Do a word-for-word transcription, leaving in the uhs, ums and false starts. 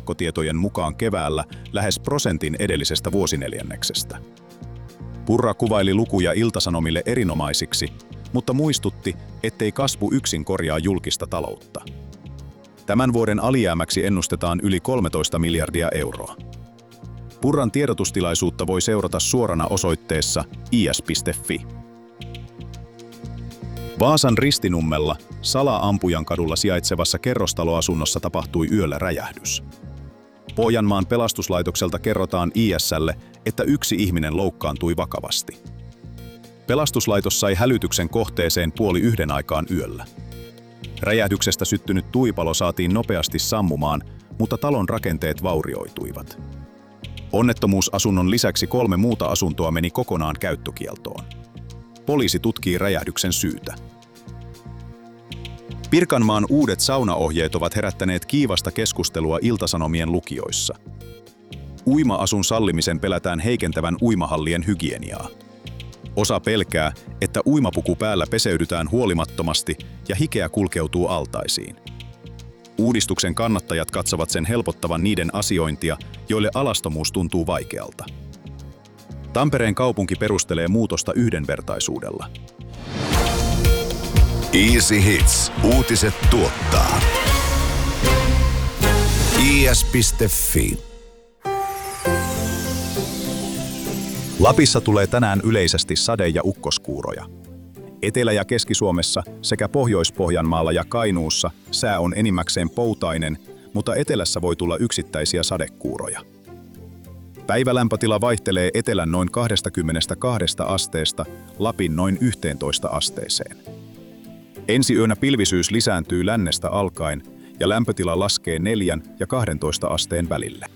ennakkotietojen mukaan keväällä lähes prosentin edellisestä vuosineljänneksestä. Purra kuvaili lukuja Ilta-Sanomille erinomaisiksi, mutta muistutti, ettei kasvu yksin korjaa julkista taloutta. Tämän vuoden alijäämäksi ennustetaan yli kolmetoista miljardia euroa. Purran tiedotustilaisuutta voi seurata suorana osoitteessa i s piste f i. Vaasan Ristinummella Sala-Ampujan kadulla sijaitsevassa kerrostaloasunnossa tapahtui yöllä räjähdys. Pohjanmaan pelastuslaitokselta kerrotaan I S:lle, että yksi ihminen loukkaantui vakavasti. Pelastuslaitos sai hälytyksen kohteeseen puoli yhden aikaan yöllä. Räjähdyksestä syttynyt tuipalo saatiin nopeasti sammumaan, mutta talon rakenteet vaurioituivat. Onnettomuusasunnon lisäksi kolme muuta asuntoa meni kokonaan käyttökieltoon. Poliisi tutkii räjähdyksen syytä. Pirkanmaan uudet saunaohjeet ovat herättäneet kiivasta keskustelua Ilta-Sanomien lukijoissa. Uima-asun sallimisen pelätään heikentävän uimahallien hygieniaa. Osa pelkää, että uimapuku päällä peseydytään huolimattomasti ja hikeä kulkeutuu altaisiin. Uudistuksen kannattajat katsovat sen helpottavan niiden asiointia, joille alastomuus tuntuu vaikealta. Tampereen kaupunki perustelee muutosta yhdenvertaisuudella. Easy Hits. Uutiset tuottaa. i s piste f i. Lapissa tulee tänään yleisesti sade- ja ukkoskuuroja. Etelä- ja Keski-Suomessa sekä Pohjois-Pohjanmaalla ja Kainuussa sää on enimmäkseen poutainen, mutta etelässä voi tulla yksittäisiä sadekuuroja. Päivälämpötila vaihtelee etelän noin kaksikymmentäkaksi asteesta Lapin noin yhteentoista asteeseen. Ensi yönä pilvisyys lisääntyy lännestä alkaen ja lämpötila laskee neljän ja kahdentoista asteen välille.